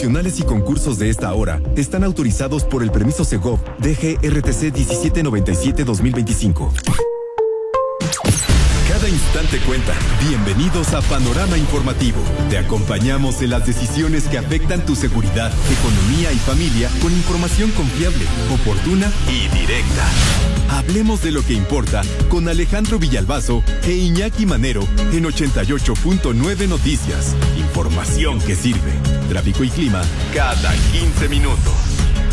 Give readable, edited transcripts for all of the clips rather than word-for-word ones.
promocionales y concursos de esta hora están autorizados por el permiso Segov DGRTC 1797-2025. Cada instante cuenta. Bienvenidos a Panorama Informativo. Te acompañamos en las decisiones que afectan tu seguridad, economía y familia con información confiable, oportuna y directa. Hablemos de lo que importa con Alejandro Villalbazo e Iñaki Manero en 88.9 Noticias. Información que sirve. Tráfico y clima cada 15 minutos.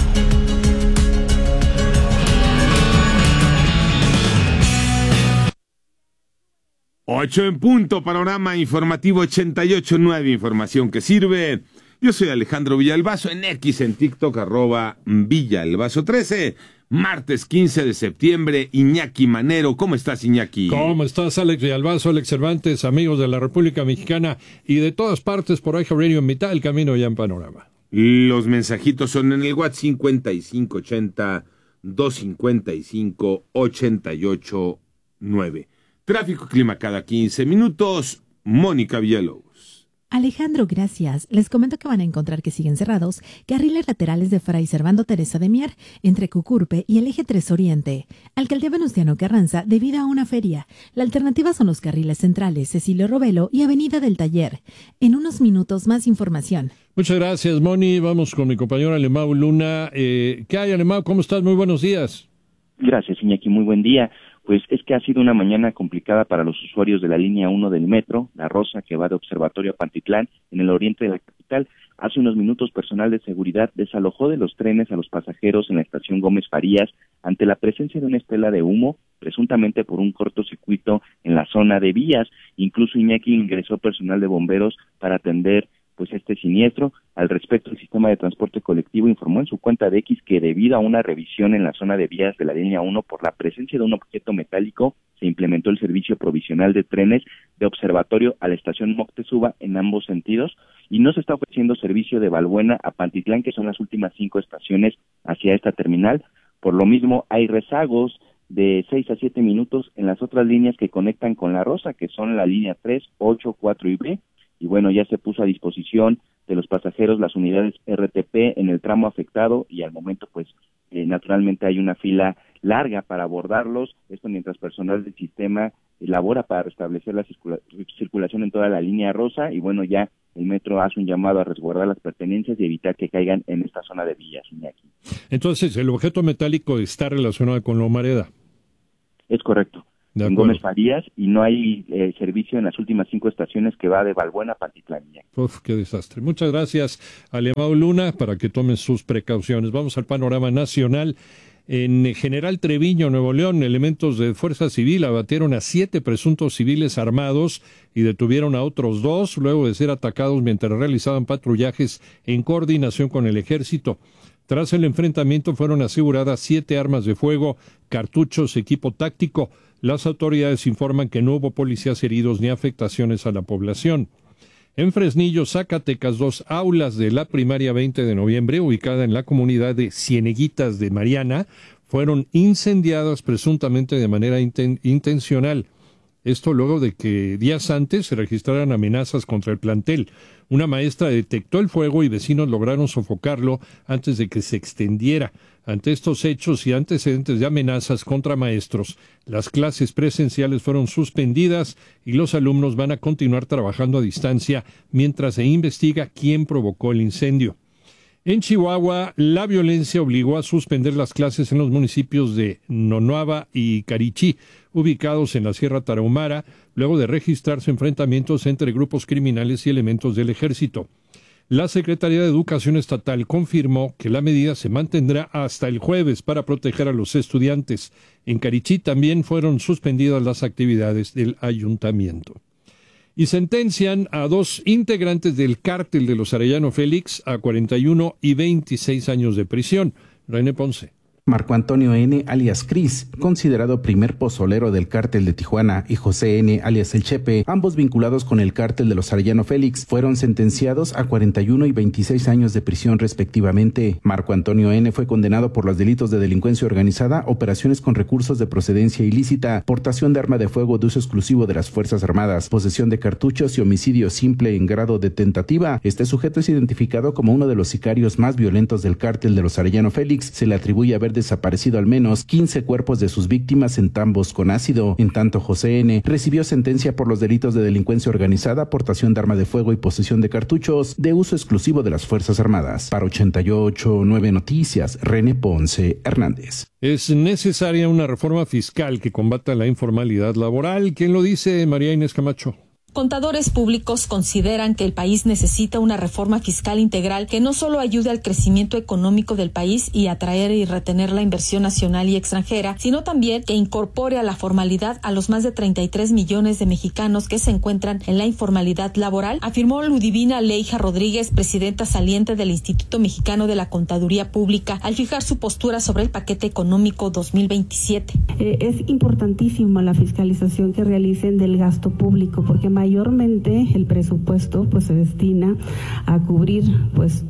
8 en punto, Panorama Informativo 88.9, información que sirve. Yo soy Alejandro Villalbazo, en X, en TikTok, @Villalbazo13. Martes 15 de septiembre, Iñaki Manero. ¿Cómo estás, Iñaki? ¿Cómo estás, Alex Villalbazo, Alex Cervantes, amigos de la República Mexicana y de todas partes por iHeartRadio en mitad del camino ya en Panorama? Los mensajitos son en el WhatsApp 5580-255-889. Tráfico y clima cada 15 minutos. Mónica Villalobos. Alejandro, gracias. Les comento que van a encontrar que siguen cerrados carriles laterales de Fray Servando Teresa de Mier entre Cucurpe y el eje 3 Oriente. Alcaldía Venustiano Carranza debido a una feria. La alternativa son los carriles centrales Cecilio Robelo y Avenida del Taller. En unos minutos más información. Muchas gracias, Moni. Vamos con mi compañero Alemão Luna. ¿Qué hay, Alemão? ¿Cómo estás? Muy buenos días. Gracias, Iñaki. Muy buen día. Pues es que ha sido una mañana complicada para los usuarios de la línea 1 del metro, La Rosa, que va de Observatorio a Pantitlán, en el oriente de la capital. Hace unos minutos, personal de seguridad desalojó de los trenes a los pasajeros en la estación Gómez Farías ante la presencia de una estela de humo, presuntamente por un cortocircuito en la zona de vías. Incluso Iñaki ingresó personal de bomberos para atender este siniestro. Al respecto, el sistema de transporte colectivo informó en su cuenta de X que debido a una revisión en la zona de vías de la línea 1 por la presencia de un objeto metálico, se implementó el servicio provisional de trenes de Observatorio a la estación Moctezuma en ambos sentidos y no se está ofreciendo servicio de Balbuena a Pantitlán, que son las últimas 5 estaciones hacia esta terminal. Por lo mismo, hay rezagos de 6 a 7 minutos en las otras líneas que conectan con La Rosa, que son la línea 3, 8, 4 y B. Y bueno, ya se puso a disposición de los pasajeros las unidades RTP en el tramo afectado y al momento naturalmente hay una fila larga para abordarlos, esto mientras personal del sistema elabora para restablecer la circulación en toda la línea rosa y bueno, ya el metro hace un llamado a resguardar las pertenencias y evitar que caigan en esta zona de vías. Entonces, ¿el objeto metálico está relacionado con la humareda? Es correcto. En Gómez Farías y no hay servicio en las últimas 5 estaciones que va de Balbuena a Pantitlán. Uf, qué desastre. Muchas gracias, Alemão Luna, para que tomen sus precauciones. Vamos al panorama nacional. En General Treviño, Nuevo León, elementos de Fuerza Civil abatieron a 7 presuntos civiles armados y detuvieron a otros 2 luego de ser atacados mientras realizaban patrullajes en coordinación con el ejército. Tras el enfrentamiento fueron aseguradas 7 armas de fuego, cartuchos, equipo táctico. Las autoridades informan que no hubo policías heridos ni afectaciones a la población. En Fresnillo, Zacatecas, 2 aulas de la primaria 20 de noviembre, ubicada en la comunidad de Cieneguitas de Mariana, fueron incendiadas presuntamente de manera intencional. Esto luego de que días antes se registraran amenazas contra el plantel. Una maestra detectó el fuego y vecinos lograron sofocarlo antes de que se extendiera. Ante estos hechos y antecedentes de amenazas contra maestros, las clases presenciales fueron suspendidas y los alumnos van a continuar trabajando a distancia mientras se investiga quién provocó el incendio. En Chihuahua, la violencia obligó a suspender las clases en los municipios de Nonuava y Carichí, ubicados en la Sierra Tarahumara, luego de registrarse enfrentamientos entre grupos criminales y elementos del ejército. La Secretaría de Educación Estatal confirmó que la medida se mantendrá hasta el jueves para proteger a los estudiantes. En Carichí también fueron suspendidas las actividades del ayuntamiento. Y sentencian a 2 integrantes del cártel de los Arellano Félix a 41 y 26 años de prisión. René Ponce. Marco Antonio N., alias Cris, considerado primer pozolero del cártel de Tijuana, y José N., alias El Chepe, ambos vinculados con el cártel de los Arellano Félix, fueron sentenciados a 41 y 26 años de prisión respectivamente. Marco Antonio N. fue condenado por los delitos de delincuencia organizada, operaciones con recursos de procedencia ilícita, portación de arma de fuego de uso exclusivo de las Fuerzas Armadas, posesión de cartuchos y homicidio simple en grado de tentativa. Este sujeto es identificado como uno de los sicarios más violentos del cártel de los Arellano Félix. Se le atribuye haber desaparecido al menos 15 cuerpos de sus víctimas en tambos con ácido. En tanto, José N. recibió sentencia por los delitos de delincuencia organizada, portación de arma de fuego y posesión de cartuchos de uso exclusivo de las Fuerzas Armadas. Para 88.9 Noticias, René Ponce Hernández. Es necesaria una reforma fiscal que combata la informalidad laboral. ¿Quién lo dice? María Inés Camacho. Contadores públicos consideran que el país necesita una reforma fiscal integral que no solo ayude al crecimiento económico del país y atraer y retener la inversión nacional y extranjera, sino también que incorpore a la formalidad a los más de 33 millones de mexicanos que se encuentran en la informalidad laboral, afirmó Ludivina Leija Rodríguez, presidenta saliente del Instituto Mexicano de la Contaduría Pública, al fijar su postura sobre el paquete económico 2027. Es importantísimo la fiscalización que realicen del gasto público, porque mayormente el presupuesto pues se destina a cubrir pues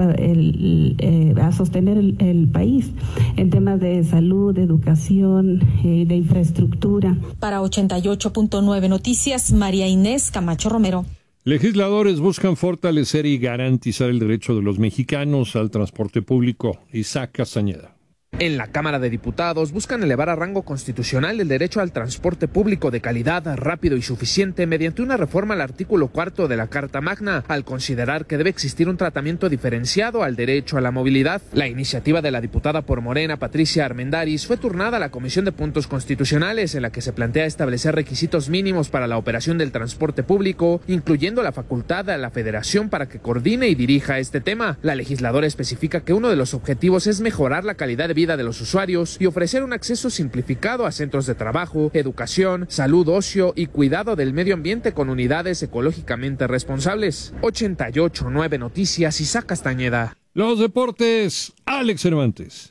a sostener el país en temas de salud, de educación, de infraestructura. Para 88.9 Noticias, María Inés Camacho Romero. Legisladores buscan fortalecer y garantizar el derecho de los mexicanos al transporte público. Isaac Castañeda. En la Cámara de Diputados buscan elevar a rango constitucional el derecho al transporte público de calidad, rápido y suficiente mediante una reforma al artículo 4 de la Carta Magna, al considerar que debe existir un tratamiento diferenciado al derecho a la movilidad. La iniciativa de la diputada por Morena, Patricia Armendáriz, fue turnada a la Comisión de Puntos Constitucionales, en la que se plantea establecer requisitos mínimos para la operación del transporte público, incluyendo la facultad a la Federación para que coordine y dirija este tema. La legisladora especifica que uno de los objetivos es mejorar la calidad de vida de los usuarios y ofrecer un acceso simplificado a centros de trabajo, educación, salud, ocio y cuidado del medio ambiente con unidades ecológicamente responsables. 88.9 Noticias, Isaac Castañeda. Los deportes, Alex Cervantes.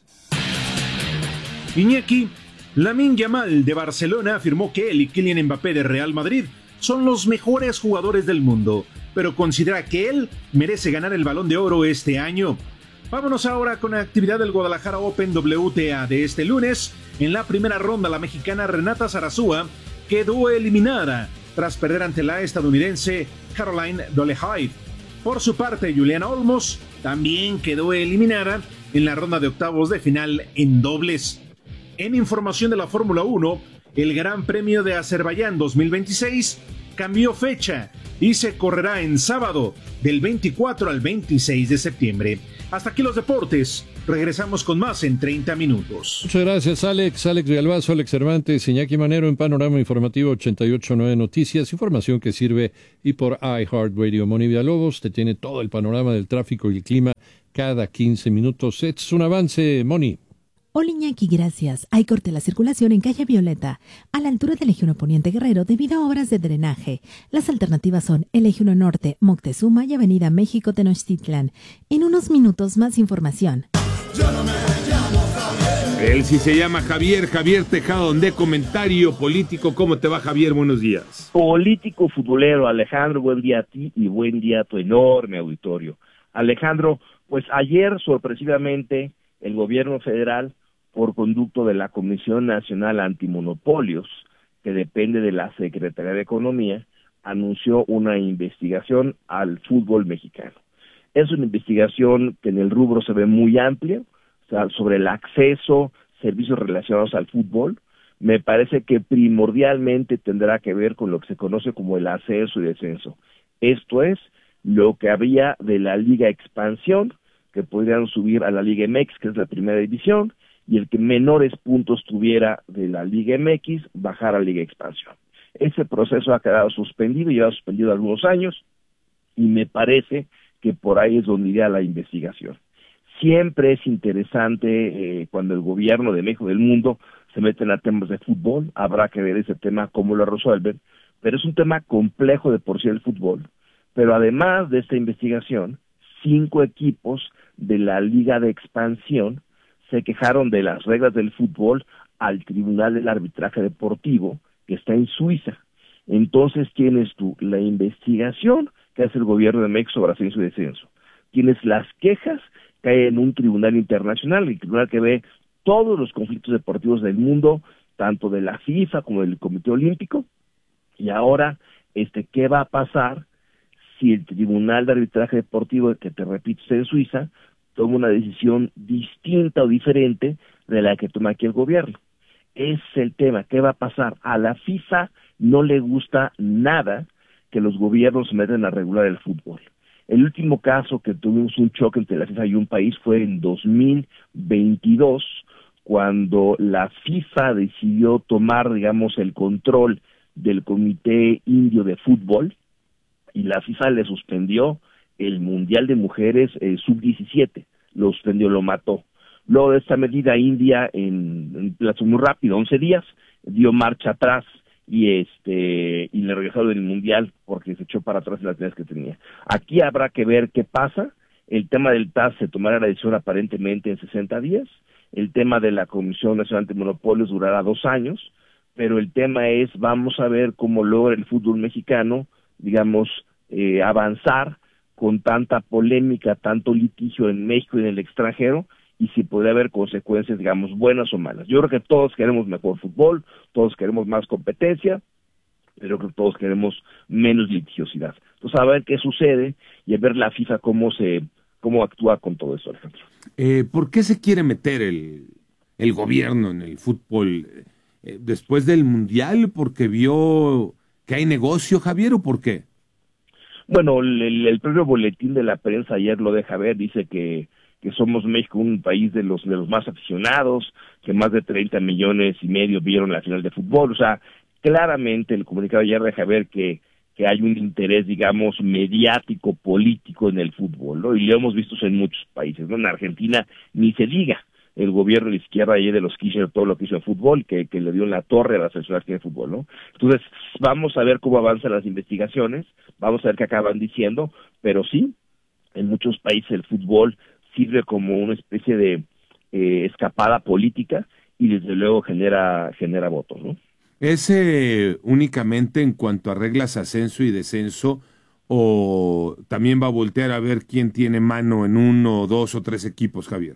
Iñaki, Lamine Yamal de Barcelona afirmó que él y Kylian Mbappé de Real Madrid son los mejores jugadores del mundo, pero considera que él merece ganar el Balón de Oro este año. Vámonos ahora con la actividad del Guadalajara Open WTA de este lunes. En la primera ronda, la mexicana Renata Zarazúa quedó eliminada tras perder ante la estadounidense Caroline Dolehide. Por su parte, Juliana Olmos también quedó eliminada en la ronda de octavos de final en dobles. En información de la Fórmula 1, el Gran Premio de Azerbaiyán 2026 cambió fecha y se correrá en sábado del 24 al 26 de septiembre. Hasta aquí los deportes. Regresamos con más en 30 minutos. Muchas gracias, Alex. Alex Villalbazo, Alex Cervantes, Iñaki Manero en Panorama Informativo 88.9 Noticias. Información que sirve y por iHeartRadio. Moni Villalobos te tiene todo el panorama del tráfico y el clima cada 15 minutos. Es un avance, Moni. Hola Iñaki, gracias. Hay corte la circulación en calle Violeta, a la altura del Eje 1 Poniente Guerrero, debido a obras de drenaje. Las alternativas son el Eje 1 Norte, Moctezuma y Avenida México Tenochtitlan. En unos minutos más información. Él sí se llama Javier Tejado, de Comentario Político. ¿Cómo te va, Javier? Buenos días. Político futbolero, Alejandro, buen día a ti y buen día a tu enorme auditorio. Alejandro, pues ayer sorpresivamente el gobierno federal, por conducto de la Comisión Nacional Antimonopolios, que depende de la Secretaría de Economía, anunció una investigación al fútbol mexicano. Es una investigación que en el rubro se ve muy amplia, o sea, sobre el acceso, servicios relacionados al fútbol. Me parece que primordialmente tendrá que ver con lo que se conoce como el ascenso y descenso. Esto es, lo que había de la Liga Expansión, que podrían subir a la Liga MX, que es la primera división, y el que menores puntos tuviera de la Liga MX, bajar a la Liga Expansión. Ese proceso ha quedado suspendido, lleva suspendido algunos años, y me parece que por ahí es donde iría la investigación. Siempre es interesante cuando el gobierno de México del mundo se meten a temas de fútbol, habrá que ver ese tema, cómo lo resuelven, pero es un tema complejo de por sí el fútbol. Pero además de esta investigación, 5 equipos de la Liga de Expansión se quejaron de las reglas del fútbol al Tribunal del Arbitraje Deportivo, que está en Suiza. Entonces tienes tú la investigación que hace el gobierno de México sobre ascenso y descenso. Tienes las quejas que hay en un tribunal internacional, el tribunal que ve todos los conflictos deportivos del mundo, tanto de la FIFA como del Comité Olímpico. Y ahora, ¿qué va a pasar si el Tribunal de Arbitraje Deportivo, que te repito está en Suiza, toma una decisión distinta o diferente de la que toma aquí el gobierno? Es el tema, ¿qué va a pasar? A la FIFA no le gusta nada que los gobiernos se metan a regular el fútbol. El último caso que tuvimos un choque entre la FIFA y un país fue en 2022, cuando la FIFA decidió tomar, digamos, el control del Comité Indio de Fútbol, y la FIFA le suspendió el Mundial de Mujeres sub-17, lo suspendió, lo mató. Luego de esta medida, India, en plazo muy rápido, 11 días, dio marcha atrás y le regresaron el Mundial porque se echó para atrás las medidas que tenía. Aquí habrá que ver qué pasa. El tema del TAS se tomará la decisión aparentemente en 60 días. El tema de la Comisión Nacional de Monopolios durará 2 años, pero el tema es, vamos a ver cómo logra el fútbol mexicano, digamos, avanzar con tanta polémica, tanto litigio en México y en el extranjero, y si puede haber consecuencias, digamos, buenas o malas. Yo creo que todos queremos mejor fútbol, todos queremos más competencia, pero creo que todos queremos menos litigiosidad. Entonces, a ver qué sucede y a ver la FIFA cómo actúa con todo eso, Alejandro. ¿Por qué se quiere meter el gobierno en el fútbol después del Mundial? ¿Porque vio que hay negocio, Javier, o por qué? Bueno, el propio boletín de la prensa ayer lo deja ver, dice que somos México un país de los más aficionados, que más de 30 millones y medio vieron la final de fútbol. O sea, claramente el comunicado ayer deja ver que hay un interés, digamos, mediático, político en el fútbol, ¿no? Y lo hemos visto en muchos países, ¿no? En Argentina ni se diga, el gobierno de la izquierda ayer de los Kirchner, todo lo que hizo en fútbol, que le dio en la torre a la selección de fútbol, ¿no? Entonces, vamos a ver cómo avanzan las investigaciones, vamos a ver qué acaban diciendo, pero sí, en muchos países el fútbol sirve como una especie de escapada política y desde luego genera votos, ¿no? ¿Es únicamente en cuanto a reglas ascenso y descenso o también va a voltear a ver quién tiene mano en 1, 2 o 3 equipos, Javier?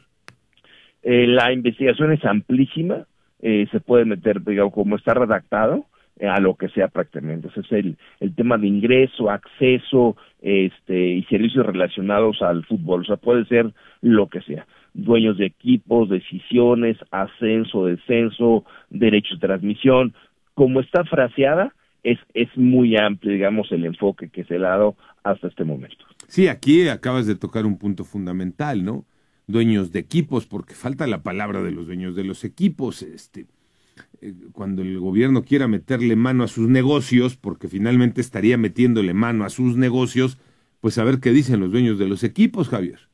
La investigación es amplísima, se puede meter, digamos, como está redactado, a lo que sea prácticamente. Ese es el tema de ingreso, acceso, y servicios relacionados al fútbol. O sea, puede ser lo que sea. Dueños de equipos, decisiones, ascenso, descenso, derechos de transmisión. Como está fraseada, es muy amplio, digamos, el enfoque que se le ha dado hasta este momento. Sí, aquí acabas de tocar un punto fundamental, ¿no? Dueños de equipos, porque falta la palabra de los dueños de los equipos, cuando el gobierno quiera meterle mano a sus negocios, porque finalmente estaría metiéndole mano a sus negocios, pues a ver qué dicen los dueños de los equipos, Javier.